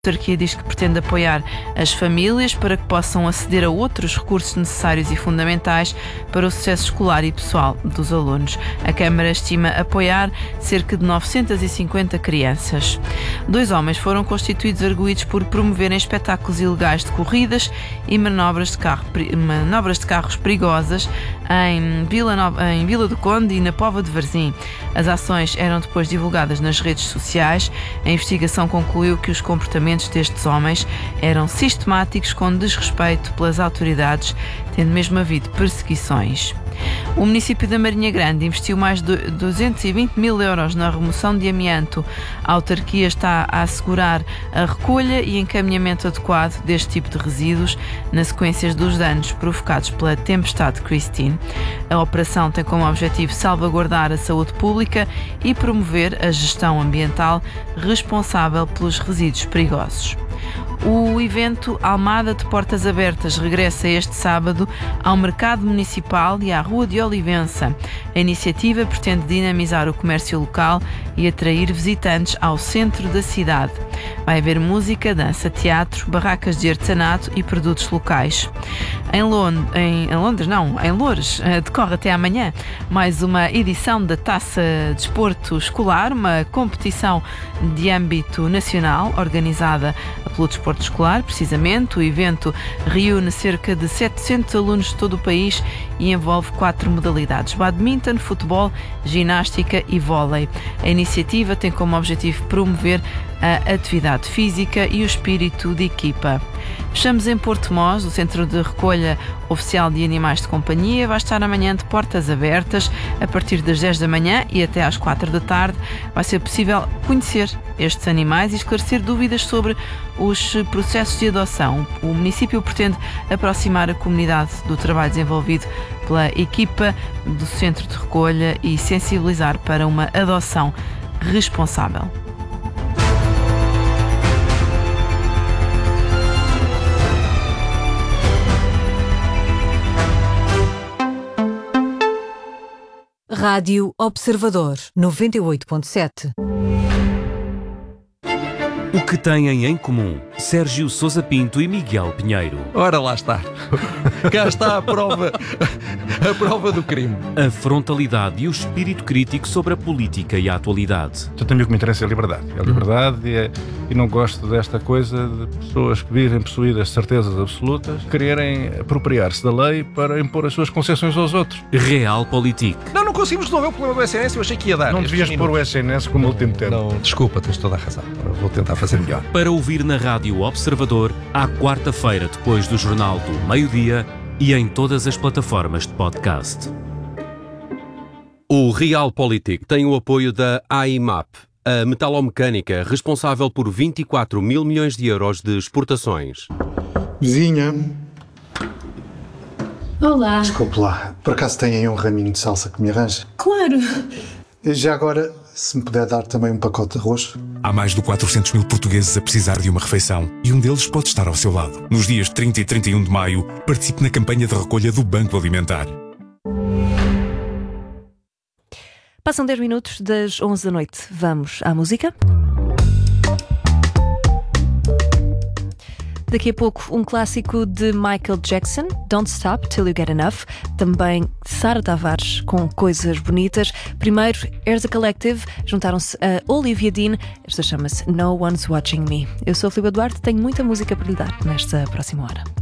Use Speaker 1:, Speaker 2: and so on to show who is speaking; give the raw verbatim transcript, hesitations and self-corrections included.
Speaker 1: A autarquia diz que pretende apoiar as famílias para que possam aceder a outros recursos necessários e fundamentais para o sucesso escolar e pessoal dos alunos. A Câmara estima apoiar cerca de novecentas e cinquenta crianças. Dois homens foram constituídos arguidos por promoverem espetáculos ilegais de corridas e manobras de, carro, manobras de carros perigosas em Vila, Nova, em Vila do Conde e na Póvoa de Varzim. As ações eram depois divulgadas nas redes sociais. A investigação concluiu que os comportamentos destes homens eram sistemáticos, com desrespeito pelas autoridades, tendo mesmo havido perseguições. O município da Marinha Grande investiu mais de duzentos e vinte mil euros na remoção de amianto. A autarquia está a assegurar a recolha e encaminhamento adequado deste tipo de resíduos na sequência dos danos provocados pela tempestade Christine. A operação tem como objetivo salvaguardar a saúde pública e promover a gestão ambiental responsável pelos resíduos perigosos. O evento Almada de Portas Abertas regressa este sábado ao Mercado Municipal e à Rua de Olivença. A iniciativa pretende dinamizar o comércio local e atrair visitantes ao centro da cidade. Vai haver música, dança, teatro, barracas de artesanato e produtos locais. Em, Lond- em, em Londres, não, em Loures, decorre até amanhã mais uma edição da Taça Desporto Escolar, uma competição de âmbito nacional organizada pelo Desporto Escolar. Precisamente, o evento reúne cerca de setecentos alunos de todo o país e envolve quatro modalidades: badminton, futebol, ginástica e vôlei. A iniciativa tem como objetivo promover a atividade física e o espírito de equipa. Fechamos em Porto Mós. O Centro de Recolha Oficial de Animais de Companhia vai estar amanhã de portas abertas a partir das dez da manhã e até às quatro da tarde. Vai ser possível conhecer estes animais e esclarecer dúvidas sobre os processos de adoção. O município pretende aproximar a comunidade do trabalho desenvolvido pela equipa do Centro de Recolha e sensibilizar para uma adoção responsável.
Speaker 2: Rádio Observador, noventa e oito ponto sete.
Speaker 3: O que têm em comum Sérgio Sousa Pinto e Miguel Pinheiro?
Speaker 4: Ora, lá está. Cá está a prova, a prova do crime.
Speaker 3: A frontalidade e o espírito crítico sobre a política e a atualidade.
Speaker 5: Então, também o que me interessa é a liberdade. É a liberdade e, é, e não gosto desta coisa de pessoas que vivem possuídas de certezas absolutas, quererem apropriar-se da lei para impor as suas concessões aos outros.
Speaker 3: Realpolitik.
Speaker 4: Não, não conseguimos resolver o problema do S N S, eu achei que ia dar.
Speaker 5: Não devias pôr o S N S como último tempo.
Speaker 4: Não, desculpa, tens toda a razão. Vou tentar fazer melhor.
Speaker 3: Para ouvir na Rádio Observador, à quarta-feira, depois do Jornal do Meio-Dia e em todas as plataformas de podcast.
Speaker 6: O Realpolitik tem o apoio da A I M A P, a metalomecânica responsável por vinte e quatro mil milhões de euros de exportações.
Speaker 7: Vizinha.
Speaker 8: Olá.
Speaker 7: Desculpe lá, por acaso tem aí um raminho de salsa que me arranja?
Speaker 8: Claro.
Speaker 7: Já agora, se me puder dar também um pacote de arroz.
Speaker 9: Há mais de quatrocentos mil portugueses a precisar de uma refeição e um deles pode estar ao seu lado. Nos dias trinta e trinta e um de maio, participe na campanha de recolha do Banco Alimentar.
Speaker 2: Passam dez minutos das onze da noite. Vamos à música? Daqui a pouco, um clássico de Michael Jackson, Don't Stop Till You Get Enough. Também Sara Tavares com Coisas Bonitas. Primeiro, Here's a Collective, juntaram-se a Olivia Dean. Esta chama-se No One's Watching Me. Eu sou a Filipe Duarte, tenho muita música para lhe dar nesta próxima hora.